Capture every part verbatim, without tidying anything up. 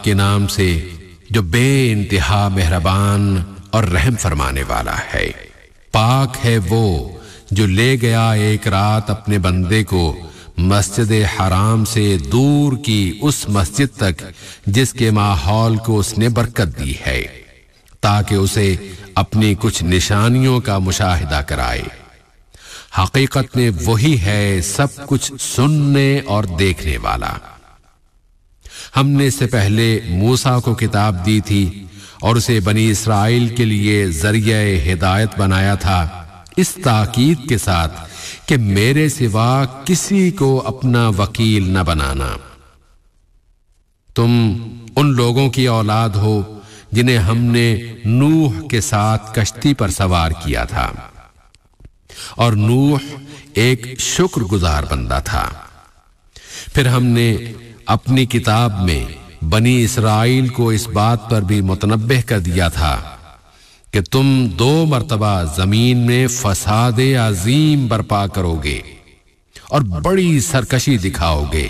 کے نام سے جو بے انتہا مہربان اور رحم فرمانے والا ہے۔ پاک ہے وہ جو لے گیا ایک رات اپنے بندے کو مسجد حرام سے دور کی اس مسجد تک جس کے ماحول کو اس نے برکت دی ہے، تاکہ اسے اپنی کچھ نشانیوں کا مشاہدہ کرائے۔ حقیقت میں وہی ہے سب کچھ سننے اور دیکھنے والا۔ ہم نے اس سے پہلے موسیٰ کو کتاب دی تھی اور اسے بنی اسرائیل کے لیے ذریعہ ہدایت بنایا تھا، اس تاکید کے ساتھ کہ میرے سوا کسی کو اپنا وکیل نہ بنانا۔ تم ان لوگوں کی اولاد ہو جنہیں ہم نے نوح کے ساتھ کشتی پر سوار کیا تھا، اور نوح ایک شکر گزار بندہ تھا۔ پھر ہم نے اپنی کتاب میں بنی اسرائیل کو اس بات پر بھی متنبہ کر دیا تھا کہ تم دو مرتبہ زمین میں فساد عظیم برپا کرو گے اور بڑی سرکشی دکھاؤ گے۔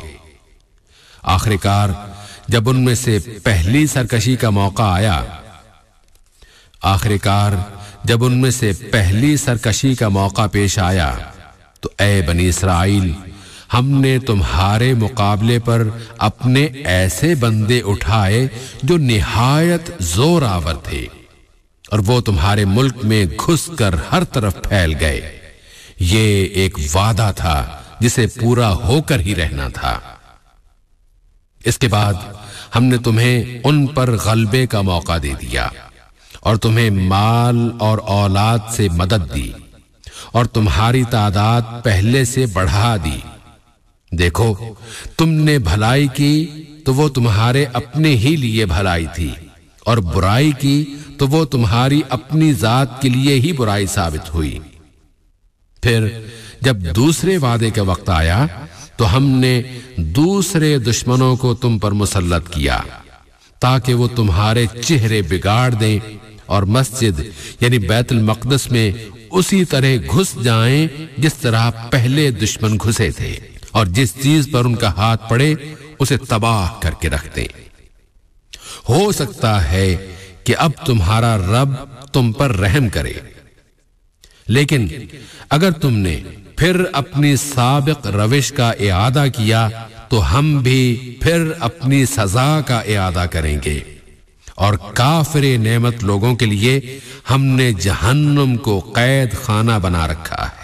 آخر کار جب ان میں سے پہلی سرکشی کا موقع آیا آخر کار جب ان میں سے پہلی سرکشی کا موقع پیش آیا تو اے بنی اسرائیل، ہم نے تمہارے مقابلے پر اپنے ایسے بندے اٹھائے جو نہایت زور آور تھے، اور وہ تمہارے ملک میں گھس کر ہر طرف پھیل گئے۔ یہ ایک وعدہ تھا جسے پورا ہو کر ہی رہنا تھا۔ اس کے بعد ہم نے تمہیں ان پر غلبے کا موقع دے دیا اور تمہیں مال اور اولاد سے مدد دی اور تمہاری تعداد پہلے سے بڑھا دی۔ دیکھو، تم نے بھلائی کی تو وہ تمہارے اپنے ہی لیے بھلائی تھی، اور برائی کی تو وہ تمہاری اپنی ذات کے لیے ہی برائی ثابت ہوئی۔ پھر جب دوسرے وعدے کا وقت آیا تو ہم نے دوسرے دشمنوں کو تم پر مسلط کیا تاکہ وہ تمہارے چہرے بگاڑ دیں اور مسجد یعنی بیت المقدس میں اسی طرح گھس جائیں جس طرح پہلے دشمن گھسے تھے، اور جس چیز پر ان کا ہاتھ پڑے اسے تباہ کر کے رکھ دیں۔ ہو سکتا ہے کہ اب تمہارا رب تم پر رحم کرے، لیکن اگر تم نے پھر اپنی سابق روش کا اعادہ کیا تو ہم بھی پھر اپنی سزا کا اعادہ کریں گے، اور کافر نعمت لوگوں کے لیے ہم نے جہنم کو قید خانہ بنا رکھا ہے۔